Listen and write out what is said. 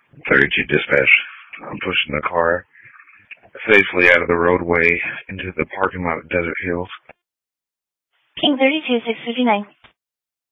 32 dispatch. I'm pushing the car safely out of the roadway into the parking lot of Desert Hills. King 32, 659.